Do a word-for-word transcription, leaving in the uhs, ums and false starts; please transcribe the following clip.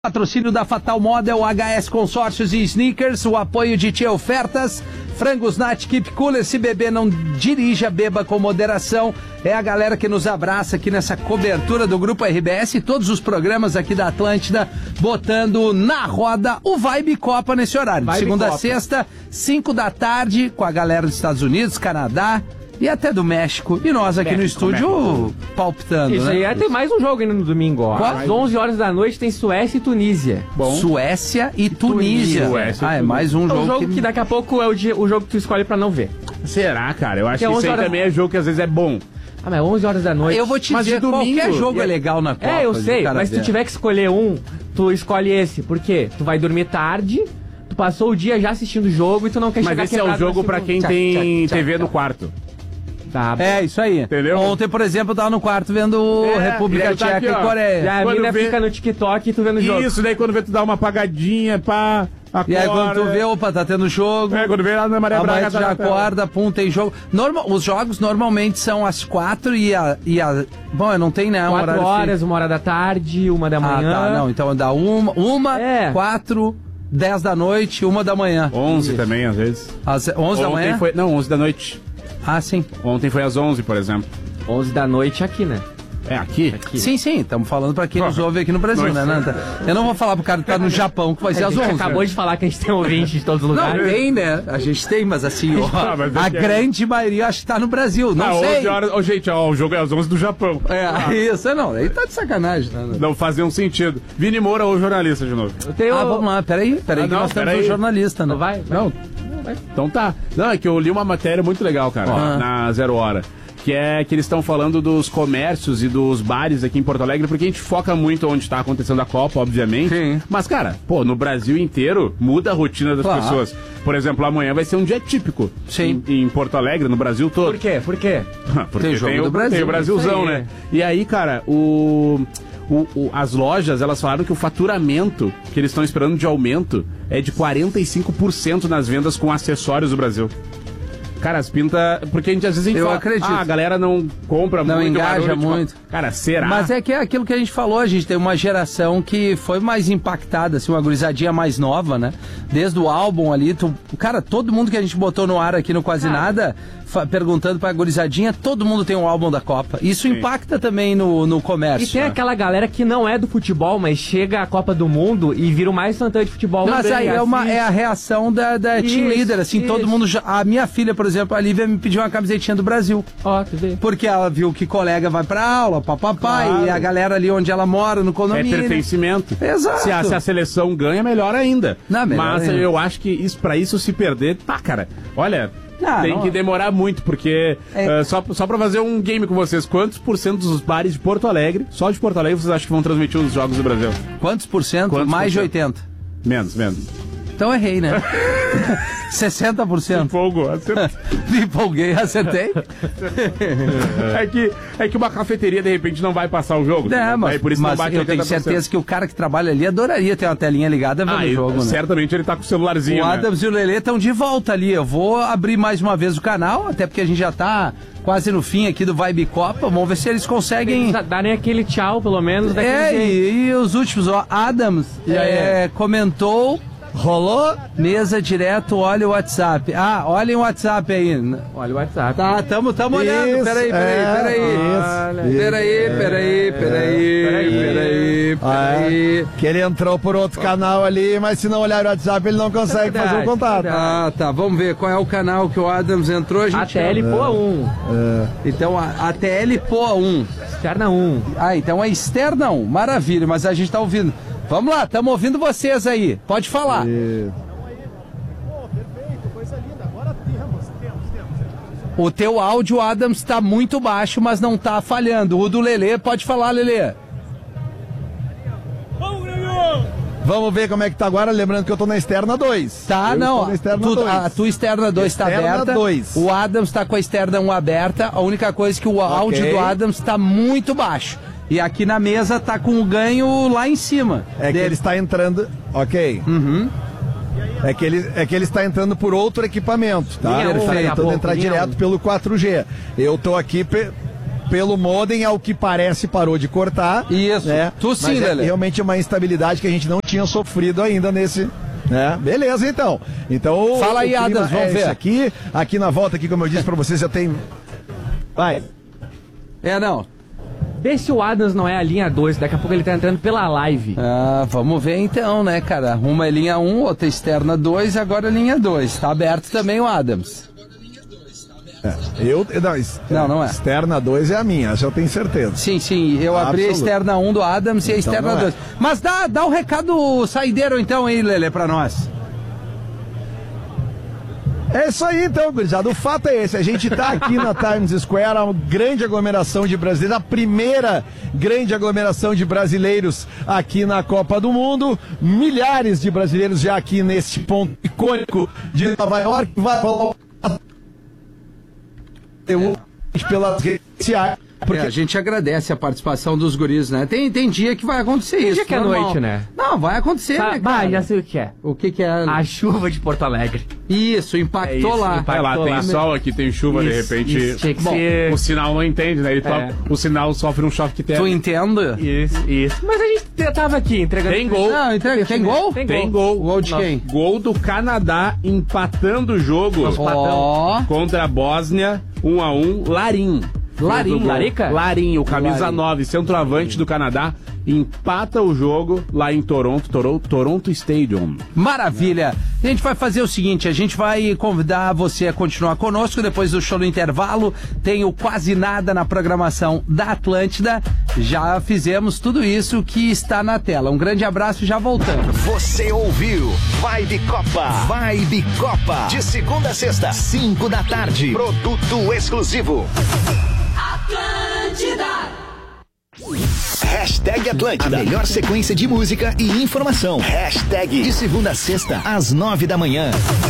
Patrocínio da Fatal Model, H S Consórcios e Sneakers, o apoio de Tia Ofertas, Frangos Nat, Keep Cooler, se beber não dirija, beba com moderação. É a galera que nos abraça aqui nessa cobertura do Grupo R B S e todos os programas aqui da Atlântida, botando na roda o Vibe Copa nesse horário. De segunda a sexta, cinco da tarde, com a galera dos Estados Unidos, Canadá e até do México. E nós aqui México, no estúdio México. palpitando, Isso né? aí, tem mais um jogo ainda no domingo, ó. Às onze horas da noite tem Suécia e Tunísia. Bom. Suécia e Tunísia. Suécia, ah, é mais um é jogo. um jogo que... que daqui a pouco é o, dia, o jogo que tu escolhe pra não ver. Será, cara? Eu acho que, que isso aí horas... também é jogo que às vezes é bom. Ah, mas onze horas da noite. Eu vou te mas dizer, domingo, qualquer jogo é legal na Copa. É, eu sei, mas se tu ver. tiver que escolher um, tu escolhe esse. Por quê? Tu vai dormir tarde, tu passou o dia já assistindo o jogo e tu não quer mas chegar esse é o jogo pra quem tchá, tem tchá, T V tchá, no tchá. quarto. Tá. É, isso aí. Entendeu? Ontem, por exemplo, eu tava no quarto vendo É, República e tá Tcheca aqui, e ó. Coreia. E a Quando mina vê- fica no TikTok e tu vendo o jogo. Isso, daí quando vê tu dá uma apagadinha, pá, acorda. E aí quando tu vê, opa, tá tendo jogo. É, quando vê lá na Maria A Braga mãe tá já na tela. acorda, pum, tem jogo. Normal, os jogos normalmente são às quatro e a, e a... Bom, não tem, né? um Quatro horário horas, fixo. uma hora da tarde, uma da Ah, manhã. tá, não. Então dá uma, uma É. quatro, dez da noite, uma da manhã. onze também, às vezes. Às onze da Ontem manhã? foi... Não, onze da noite. Ah, sim. Ontem foi às onze, por exemplo. onze da noite aqui, né? É, aqui? Aqui. Sim, sim, estamos falando pra quem nos ouve aqui no Brasil, Nós- né, Nanta? Eu não vou falar pro cara que tá no Japão que vai ser A às gente onze. acabou de falar que a gente tem ouvinte de todos os Não, lugares. tem, né? A gente tem, mas assim, ó, Ah, mas é a que é- grande maioria acho que tá no Brasil, não ah, sei. onze horas... Ô, gente, ó, o jogo é às onze do Japão. É, isso, não, aí tá de sacanagem, né? Não fazia um sentido. Vini Moura ou jornalista de novo? Eu tenho... Ah, vamos lá, peraí, peraí Ah, que não, nós temos peraí. um jornalista, né? Não vai? vai. Não. Então tá. Não, é que eu li uma matéria muito legal, cara, Ah. na Zero Hora. Que é que eles estão falando dos comércios e dos bares aqui em Porto Alegre, porque a gente foca muito onde está acontecendo a Copa, obviamente. Sim. Mas, cara, pô, no Brasil inteiro muda a rotina das Claro. pessoas. Por exemplo, amanhã vai ser um dia típico. Sim. Em, em Porto Alegre, no Brasil todo. Por quê? Por quê? Porque Tem jogo tem, o, do Brasil, tem o Brasilzão, isso aí. né? E aí, cara, o, o- o- as lojas, elas falaram que o faturamento que eles estão esperando de aumento é de quarenta e cinco por cento nas vendas com acessórios do Brasil. Cara, as pintas... Porque a gente às vezes a gente Eu fala, acredito. ah, a galera não compra Não muito. engaja barulho, tipo, muito. Cara, será? Mas é que é aquilo que a gente falou, a gente tem uma geração que foi mais impactada, assim, uma gurizadinha mais nova, né? Desde o álbum ali, tu, cara, todo mundo que a gente botou no ar aqui no Quase Ah. Nada, fa- perguntando pra gurizadinha, todo mundo tem um álbum da Copa. Isso Sim. impacta também no, no E comércio. tem aquela galera que não é do futebol, mas chega à Copa do Mundo e vira o mais instantâneo de futebol. Mas também, aí é, uma, assiste. é a reação da, da team Isso, leader, assim, isso. todo mundo já... A minha filha, por exemplo, a Lívia me pediu uma camisetinha do Brasil. Ó, tu vê. Porque ela viu que colega vai pra aula, papapá, Claro. e a galera ali onde ela mora, no É condomínio. pertencimento. Exato. Se a, se a seleção ganha, melhor ainda. Não, melhor Mas ainda. eu acho que isso, pra isso se perder, tá, cara. Olha, Não, tem não. que demorar muito, porque É. ah, só, só pra fazer um game com vocês, quantos por cento dos bares de Porto Alegre, só de Porto Alegre, vocês acham que vão transmitir os jogos do Brasil? Quantos por cento? Quantos Mais por de cento? oitenta. Menos, menos. Então errei, né? sessenta por cento. Fogo, acertou. Me empolguei, acertei. é, que, é que uma cafeteria, de repente, não vai passar o jogo. É, mas, Aí por isso mas não bate eu tenho oitenta por cento. certeza que o cara que trabalha ali adoraria ter uma telinha ligada vendo Ah, o e jogo, né? certamente ele tá com o celularzinho, O né? Adams e o Lelê estão de volta ali. Eu vou abrir mais uma vez o canal, até porque a gente já tá quase no fim aqui do Vibe Copa. Vamos ver se eles conseguem... Eles darem aquele tchau, pelo menos, daquele É, jeito. e, e os últimos, ó, Adams é, comentou, rolou, mesa direto, olha o WhatsApp. Ah, olhem o WhatsApp aí. Olha o WhatsApp. Tá, tamo, tamo olhando. Isso, Peraí, peraí, é, peraí. isso, Peraí, peraí, peraí, peraí, peraí, Ah, peraí. é. Que ele entrou por outro canal ali, mas se não olhar o WhatsApp, ele não consegue Verdade, fazer o contato. verdade. Ah, tá, vamos ver qual é o canal que o Adams entrou. A, gente... A T L Poa um. Então, a, a T L Poa um. Externa um. Ah, então é externa um. Maravilha, mas a gente tá ouvindo. Vamos lá, estamos ouvindo vocês aí. Pode falar. E- O teu áudio, Adams, está muito baixo, mas não tá falhando. O do Lelê, pode falar, Lelê. Vamos ver como é que tá agora, lembrando que eu tô na externa dois. Tá, Eu não. estou na externa Tu- dois. a tua externa dois está Externa aberta. dois. O Adams está com a externa um aberta. A única coisa é que o áudio do Adams está muito baixo. E aqui na mesa tá com o ganho lá em cima. É que Dele. ele está entrando. Ok. Uhum. É que, ele, é que ele está entrando por outro equipamento, tá? Linha Ele um, está daqui a tentando pouco, entrar linha direto um. pelo quatro G. Eu tô aqui. Pe... pelo modem, ao que parece, parou de cortar. Isso. Né? Tu sim, Mas é Lelê. realmente uma instabilidade que a gente não tinha sofrido ainda nesse... Né? Beleza, então. Então, Fala o aí, clima Adams, vamos é ver. esse aqui. Aqui na volta, aqui, como eu disse pra vocês, já tem... Vai. É, não. Vê se o Adams não é a linha dois, daqui a pouco ele tá entrando pela live. Ah, vamos ver então, né, cara? Uma é linha um, outra externa dois, agora é linha dois. Tá aberto também o Adams. É, eu... Não, ex- Não, não é. Externa dois é a minha, essa eu tenho certeza. Sim, sim, eu abri a Absoluto. externa um do Adams e a Então externa não é. dois. Mas dá, dá o recado saideiro então aí, Lelê, pra nós. É isso aí então, gurizada. O fato é esse, a gente tá aqui na Times Square, uma grande aglomeração de brasileiros, a primeira grande aglomeração de brasileiros aqui na Copa do Mundo. Milhares de brasileiros já aqui nesse ponto icônico de Nova York. Vai rolar pelas redes sociais. Porque a gente agradece a participação dos guris, né? Tem, tem dia que vai acontecer isso. dia que é normal. noite, né? Não, vai acontecer, Tá, né, bah, cara? já sei o que é. O que que é? A chuva de Porto Alegre. Isso, impactou É isso, lá. impactou. Vai lá, tem lá. sol aqui, tem chuva, de Isso, repente. isso, tinha que Bom, ser- o sinal não entende, né? Ele É. toca- o sinal sofre um choque Tu térmico. entende? Isso, isso. Mas a gente tava aqui entregando... Tem gol. Não, entrega. Tem gol? Tem Tem gol. gol. Gol de quem? Gol do Canadá empatando o jogo Nosso patão. Ó, contra a Bósnia, um a um. Larim. Larim. Fez o gol. Larica? Larim, o camisa Larim. nove, centroavante do Canadá, empata o jogo lá em Toronto, Toro- Toronto Stadium. maravilha. A gente vai fazer o seguinte, a gente vai convidar você a continuar conosco depois do show no intervalo. Tem o Quase Nada na programação da Atlântida. Já fizemos tudo isso que está na tela. Um grande abraço e já voltamos. Você ouviu Vibe Copa. Vibe Copa. De segunda a sexta, cinco da tarde. Produto exclusivo. Atlântida. Hashtag Atlântida. A melhor sequência de música e informação. Hashtag de segunda a sexta, às nove da manhã.